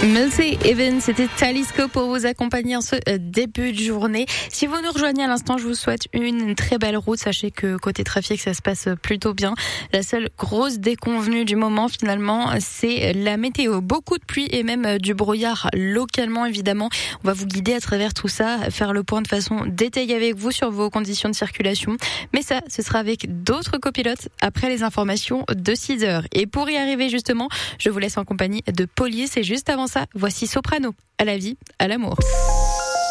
Melty Evans, c'était Talisco pour vous accompagner en ce début de journée. Si vous nous rejoignez à l'instant, je vous souhaite une très belle route. Sachez que côté trafic, ça se passe plutôt bien. La seule grosse déconvenue du moment, finalement, c'est la météo. Beaucoup de pluie et même du brouillard localement, évidemment. On va vous guider à travers tout ça, faire le point de façon détaillée avec vous sur vos conditions de circulation. Mais ça, ce sera avec d'autres copilotes après les informations de 6h. Et pour y arriver, justement, je vous laisse en compagnie de Police. Et juste avant ça, voici Soprano, à la vie, à l'amour.